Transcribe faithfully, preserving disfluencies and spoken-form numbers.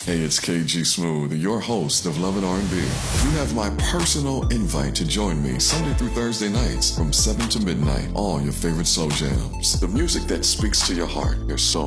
Hey, it's K G Smooth, your host of Love and R and B. You have my personal invite to join me Sunday through Thursday nights from seven to midnight. All your favorite slow jams. The music that speaks to your heart, your soul.